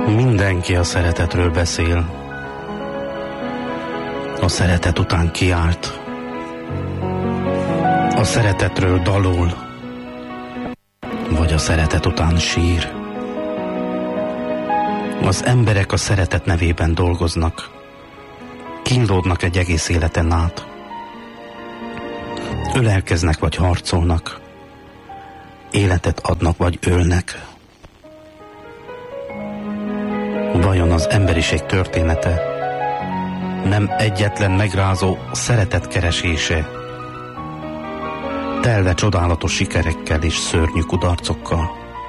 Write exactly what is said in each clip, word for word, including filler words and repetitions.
Mindenki a szeretetről beszél. A szeretet után kiált. A szeretetről dalol. Vagy a szeretet után sír. Az emberek a szeretet nevében dolgoznak. Kínlódnak egy egész életen át. Ölelkeznek vagy harcolnak. Életet adnak vagy ölnek. Vajon az emberiség története nem egyetlen megrázó szeretet keresése, telve csodálatos sikerekkel és szörnyű kudarcokkal?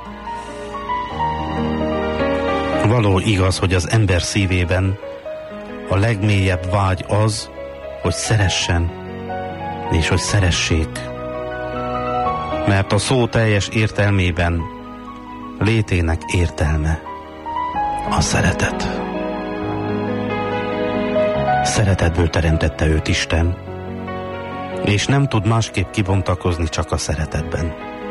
Való igaz, hogy az ember szívében a legmélyebb vágy az, hogy szeressen és hogy szeressék, mert a szó teljes értelmében létének értelme a szeretet. Szeretetből teremtette őt Isten, és nem tud másképp kibontakozni, csak a szeretetben.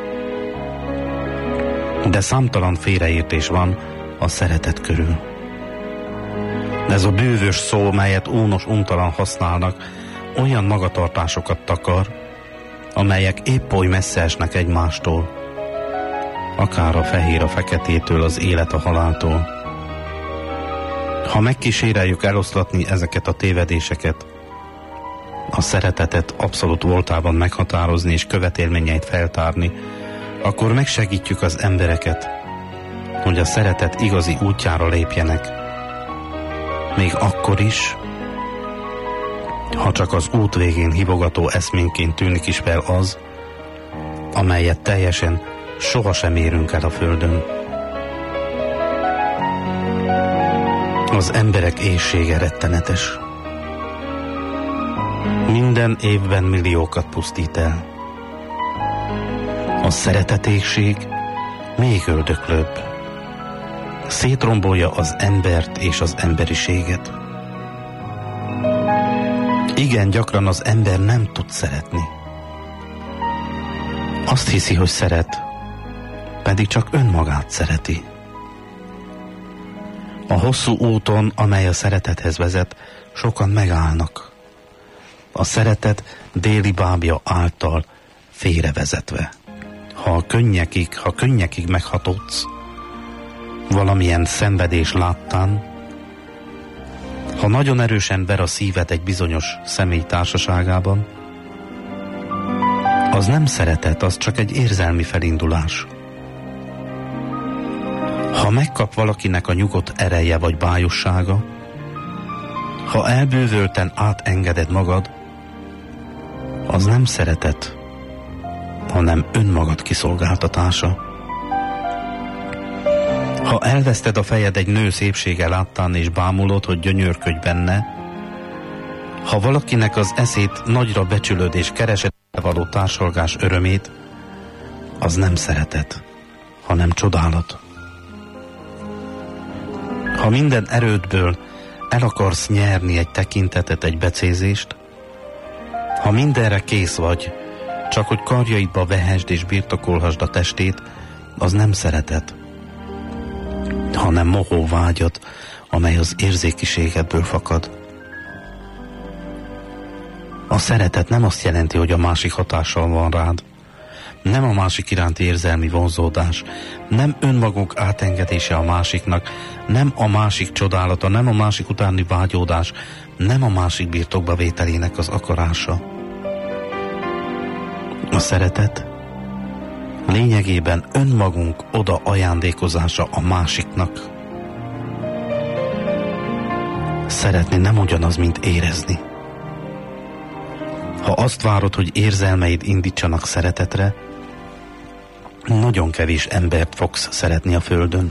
De számtalan félreértés van a szeretet körül. Ez a bűvös szó, melyet ónos untalan használnak, olyan magatartásokat takar, amelyek épp oly messze esnek egymástól, akár a fehér a feketétől, az élet a haláltól. Ha megkíséreljük eloszlatni ezeket a tévedéseket, a szeretetet abszolút voltában meghatározni és követélményeit feltárni, akkor megsegítjük az embereket, hogy a szeretet igazi útjára lépjenek. Még akkor is, ha csak az út végén hívogató eszménként tűnik is fel az, amelyet teljesen sohasem érünk el a földön. Az emberek éhsége rettenetes. Minden évben milliókat pusztít el. A szeretetéhség még öldöklőbb. Szétrombolja az embert és az emberiséget. Igen, gyakran az ember nem tud szeretni. Azt hiszi, hogy szeret, pedig csak önmagát szereti. A hosszú úton, amely a szeretethez vezet, sokan megállnak. A szeretet déli bábja által félrevezetve. Ha a könnyekig, ha könnyekig meghatódsz, valamilyen szenvedés láttán, ha nagyon erősen ver a szíved egy bizonyos személy társaságában, az nem szeretet, az csak egy érzelmi felindulás. Ha megkap valakinek a nyugodt ereje vagy bájossága, ha elbűvölten átengeded magad, az nem szeretet, hanem önmagad kiszolgáltatása. Ha elveszted a fejed egy nő szépsége láttán és bámulod, hogy gyönyörködj benne, ha valakinek az eszét nagyra becsülöd és keresed való társalgás örömét, az nem szeretet, hanem csodálat. Ha minden erődből el akarsz nyerni egy tekintetet, egy becézést, ha mindenre kész vagy, csak hogy karjaidba vehesd és birtokolhasd a testét, az nem szeretet, hanem mohó vágyat, amely az érzékiségedből fakad. A szeretet nem azt jelenti, hogy a másik hatással van rád. Nem a másik iránti érzelmi vonzódás, nem önmagunk átengedése a másiknak, nem a másik csodálata, nem a másik utáni vágyódás, nem a másik birtokba vételének az akarása. A szeretet lényegében önmagunk oda ajándékozása a másiknak. Szeretni nem ugyanaz, mint érezni. Ha azt várod, hogy érzelmeid indítsanak szeretetre, nagyon kevés embert fogsz szeretni a földön.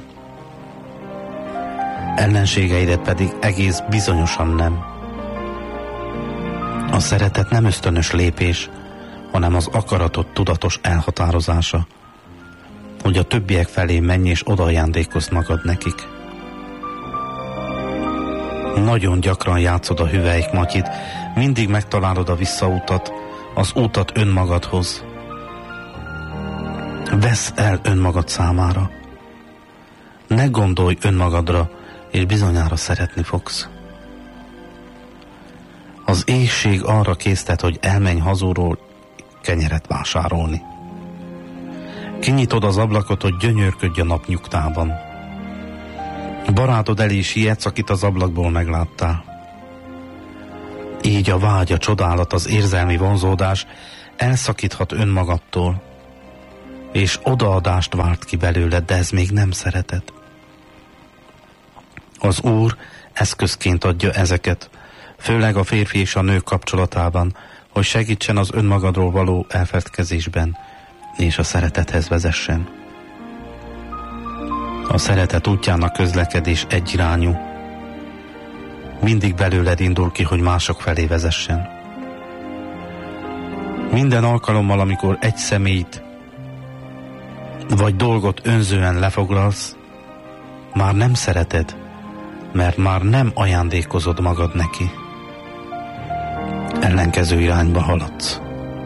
Ellenségeidet pedig egész bizonyosan nem. A szeretet nem ösztönös lépés, hanem az akaratot tudatos elhatározása, hogy a többiek felé menj és odaajándékozz magad nekik. Nagyon gyakran játszod a hüvelyk matyit, mindig megtalálod a visszautat, az útat önmagadhoz. Vesz el önmagad számára. Ne Ne gondolj önmagadra, és bizonyára szeretni fogsz. Az éhség arra késztet, hogy elmenj hazúról kenyeret vásárolni. Kinyitod az ablakot, hogy gyönyörködj a nap nyugtában. Barátod elé sietsz, akit az ablakból megláttál. Így a vágy, a csodálat, az érzelmi vonzódás elszakíthat önmagadtól, és odaadást várt ki belőled, de ez még nem szeretet. Az Úr eszközként adja ezeket, főleg a férfi és a nő kapcsolatában, hogy segítsen az önmagadról való elfeledkezésben, és a szeretethez vezessen. A szeretet útjának közlekedés egyirányú. Mindig belőled indul ki, hogy mások felé vezessen. Minden alkalommal, amikor egy személyt vagy dolgot önzően lefoglalsz, már nem szereted, mert már nem ajándékozod magad neki. Ellenkező irányba haladsz.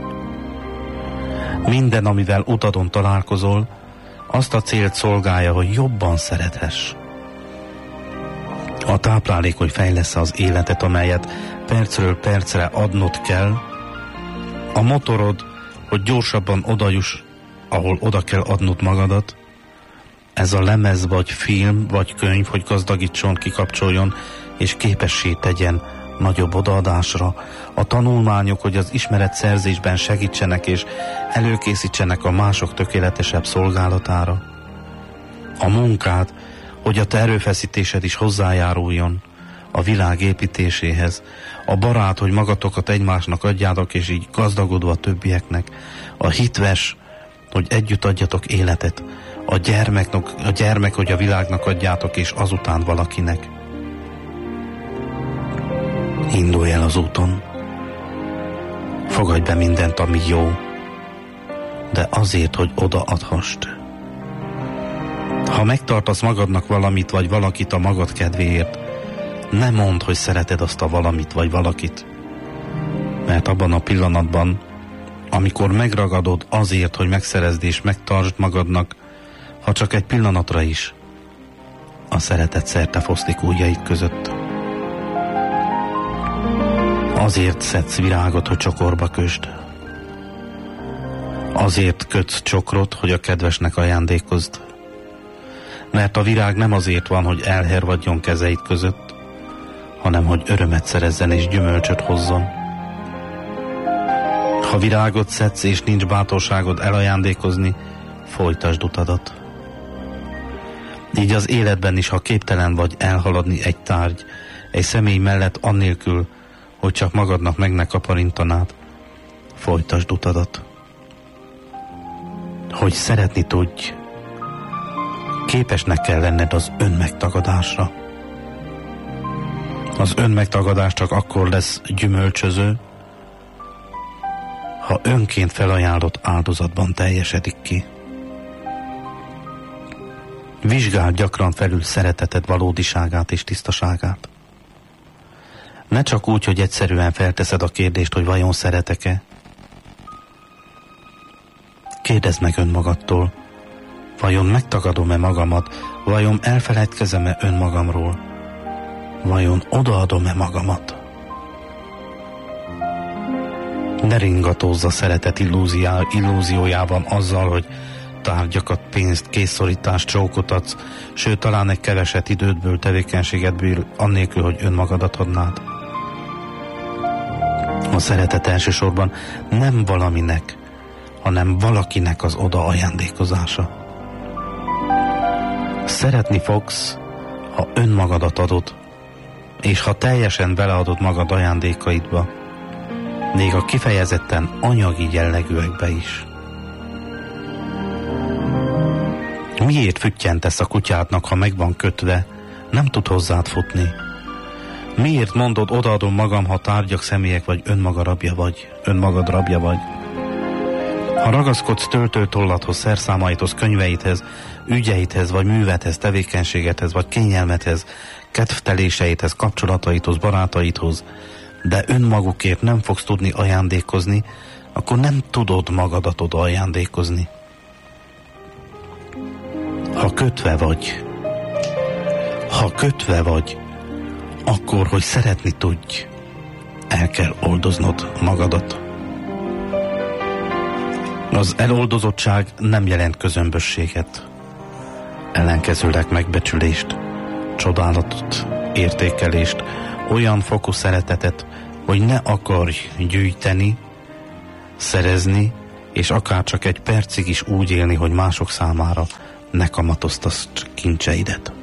Minden, amivel utadon találkozol, azt a célt szolgálja, hogy jobban szerethess. A táplálék, hogy fejlesz az életet, amelyet percről percre adnod kell, a motorod, hogy gyorsabban odajuss, ahol oda kell adnod magadat, ez a lemez, vagy film, vagy könyv, hogy gazdagítson, kikapcsoljon, és képessé tegyen nagyobb odaadásra. A tanulmányok, hogy az ismeretszerzésben segítsenek, és előkészítsenek a mások tökéletesebb szolgálatára. A munkád, hogy a te erőfeszítésed is hozzájáruljon a világ építéséhez. A barát, hogy magatokat egymásnak adjátok, és így gazdagodva a többieknek. A hitves, hogy együtt adjatok életet. A gyermeknek, a gyermek, hogy a világnak adjátok, és azután valakinek. Indulj el az úton. Fogadj be mindent, ami jó, de azért, hogy odaadhast. Ha megtartasz magadnak valamit, vagy valakit a magad kedvéért, ne mondd, hogy szereted azt a valamit, vagy valakit. Mert abban a pillanatban, amikor megragadod azért, hogy megszerezd és megtartsd magadnak, ha csak egy pillanatra is, a szeretet szerte foszlik ujjaid között. Azért szedsz virágot, hogy csokorba kösd. Azért kötsz csokrot, hogy a kedvesnek ajándékozd. Mert a virág nem azért van, hogy elhervadjon kezeid között, hanem hogy örömet szerezzen és gyümölcsöt hozzon. Ha virágot szedsz és nincs bátorságod elajándékozni, folytasd utadat. Így az életben is, ha képtelen vagy elhaladni egy tárgy, egy személy mellett annélkül, hogy csak magadnak meg ne kaparintanád, folytasd utadat. Hogy szeretni tudj, képesnek kell lenned az önmegtagadásra. Az önmegtagadás csak akkor lesz gyümölcsöző, ha önként felajánlott áldozatban teljesedik ki. Vizsgáld gyakran felül szereteted valódiságát és tisztaságát. Ne csak úgy, hogy egyszerűen felteszed a kérdést, hogy vajon szeretek-e. Kérdezd meg önmagadtól, vajon megtagadom-e magamat, vajon elfeledkezem-e önmagamról, vajon odaadom-e magamat. Ne ringatózz a szeretet illúziójában azzal, hogy tárgyakat, pénzt, készszorítást, csókot adsz, sőt talán egy keveset idődből, tevékenységedből, annélkül, hogy önmagadat adnád. A szeretet elsősorban nem valaminek, hanem valakinek az oda ajándékozása. Szeretni fogsz, ha önmagadat adod, és ha teljesen beleadod magad ajándékaidba, még a kifejezetten anyagi jellegűekbe is. Miért füttyentesz a kutyádnak, ha meg van kötve, nem tud hozzád futni? Miért mondod, odaadom magam, ha tárgyak, személyek vagy önmaga rabja vagy, önmagad rabja vagy? Ha ragaszkodsz töltőtollathoz, szerszámaidhoz, könyveidhez, ügyeidhez, vagy művedhez, tevékenységedhez, vagy kényelmethez, kedvteléseidhez, kapcsolataidhoz, barátaidhoz, de önmagukért nem fogsz tudni ajándékozni, akkor nem tudod magadat oda ajándékozni. Ha kötve vagy, Ha kötve vagy, akkor, hogy szeretni tudj, el kell oldoznod magadat. Az eloldozottság nem jelent közömbösséget, ellenkezőleg megbecsülést, csodálatot, értékelést, olyan fokú szeretetet, hogy ne akarj gyűjteni, szerezni, és akár csak egy percig is úgy élni, hogy mások számára ne kamatoztasd kincseidet.